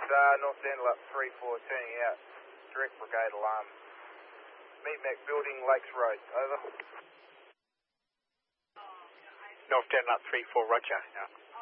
North Antelope 314 out. Direct brigade alarm. Meet Mac Building, Lakes Road. Over. North Antelope 34, roger. Yeah.